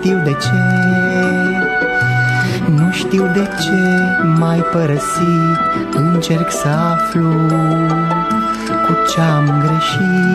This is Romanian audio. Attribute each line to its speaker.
Speaker 1: știu de ce, nu știu de ce m-ai părăsit. Încerc să aflu cu ce-am greșit.